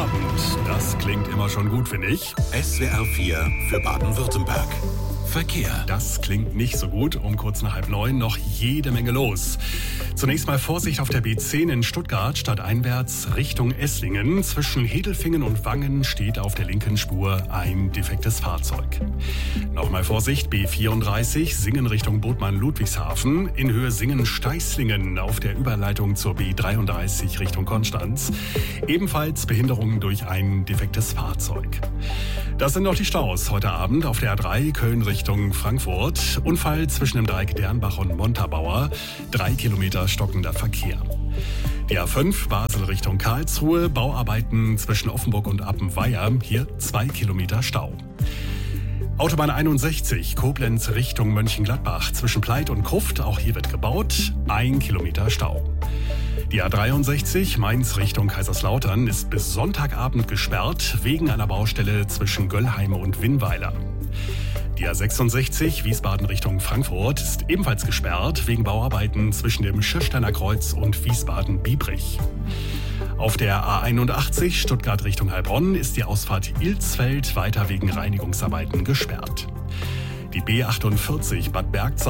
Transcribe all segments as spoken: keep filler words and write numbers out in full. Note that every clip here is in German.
Abend. Das klingt immer schon gut, finde ich. S W R vier für Baden-Württemberg. Verkehr. Das klingt nicht so gut. Um kurz nach halb neun noch jede Menge los. Zunächst mal Vorsicht auf der B zehn in Stuttgart, stadteinwärts Richtung Esslingen. Zwischen Hedelfingen und Wangen steht auf der linken Spur ein defektes Fahrzeug. Nochmal Vorsicht, B vierunddreißig, Singen Richtung Bodmann-Ludwigshafen. In Höhe Singen-Steißlingen auf der Überleitung zur B dreiunddreißig Richtung Konstanz. Ebenfalls Behinderungen durch ein defektes Fahrzeug. Das sind noch die Staus heute Abend auf der A drei Köln Richtung Frankfurt. Unfall zwischen dem Dreieck Dernbach und Montabaur. Drei Kilometer stockender Verkehr. Die A fünf Basel Richtung Karlsruhe. Bauarbeiten zwischen Offenburg und Appenweier. Hier zwei Kilometer Stau. Autobahn einundsechzig Koblenz Richtung Mönchengladbach. Zwischen Pleit und Kruft. Auch hier wird gebaut. Ein Kilometer Stau. Die A dreiundsechzig Mainz Richtung Kaiserslautern ist bis Sonntagabend gesperrt wegen einer Baustelle zwischen Göllheim und Winnweiler. Die A sechsundsechzig Wiesbaden Richtung Frankfurt ist ebenfalls gesperrt wegen Bauarbeiten zwischen dem Schirsteiner Kreuz und Wiesbaden-Biebrich. Auf der A einundachtzig Stuttgart Richtung Heilbronn ist die Ausfahrt Ilsfeld weiter wegen Reinigungsarbeiten gesperrt. Die B achtundvierzig Bad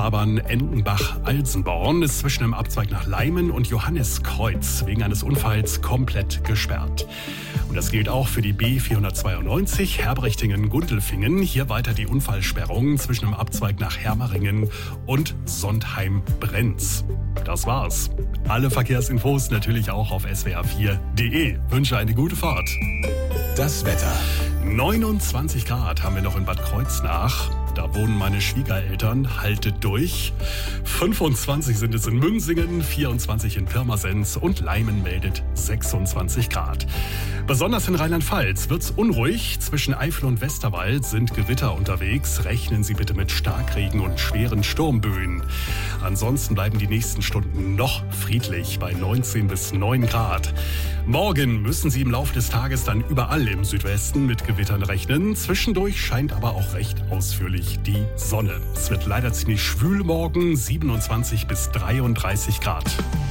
Bergzabern-Endenbach-Alsenborn ist zwischen dem Abzweig nach Leimen und Johanniskreuz wegen eines Unfalls komplett gesperrt. Und das gilt auch für die B vierhundertzweiundneunzig Herbrechtingen-Gundelfingen. Hier weiter die Unfallsperrung zwischen dem Abzweig nach Hermaringen und Sondheim-Brenz. Das war's. Alle Verkehrsinfos natürlich auch auf S W R vier punkt de. Wünsche eine gute Fahrt. Das Wetter. neunundzwanzig Grad haben wir noch in Bad Kreuznach. Da wohnen meine Schwiegereltern. Haltet durch. fünfundzwanzig sind es in Münsingen, vierundzwanzig in Pirmasens und Leimen meldet sechsundzwanzig Grad. Besonders in Rheinland-Pfalz wird's unruhig. Zwischen Eifel und Westerwald sind Gewitter unterwegs. Rechnen Sie bitte mit Starkregen und schweren Sturmböen. Ansonsten bleiben die nächsten Stunden noch friedlich bei neunzehn bis neun Grad. Morgen müssen Sie im Laufe des Tages dann überall im Südwesten mit Gewittern rechnen. Zwischendurch scheint aber auch recht ausführlich die Sonne. Es wird leider ziemlich schwül morgen, siebenundzwanzig bis dreiunddreißig Grad.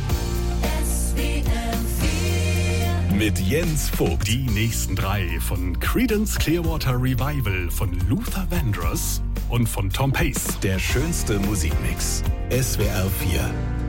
Mit Jens Vogt. Die nächsten drei von Creedence Clearwater Revival, von Luther Vandross und von Tom Pace. Der schönste Musikmix. S W R vier.